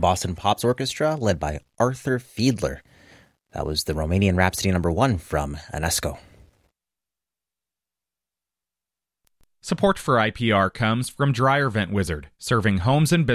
Boston Pops Orchestra, led by Arthur Fiedler. That was the Romanian Rhapsody No. 1 from UNESCO. Support for IPR comes from Dryer Vent Wizard, serving homes and businesses